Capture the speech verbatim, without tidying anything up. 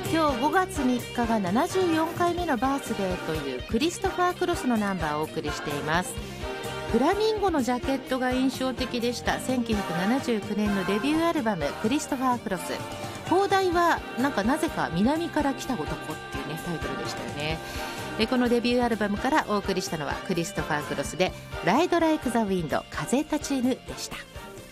今日ごがつみっかがななじゅうよんかいめのバースデーというクリストファー・クロスのナンバーをお送りしています。フラミンゴのジャケットが印象的でした。せんきゅうひゃくななじゅうきゅうねんのデビューアルバムクリストファー・クロス。放題はなんかなぜか南から来た男っていうねタイトルでしたよね。でこのデビューアルバムからお送りしたのはクリストファー・クロスでライド・ライク・ザ・ウィンド、風立ちぬでした。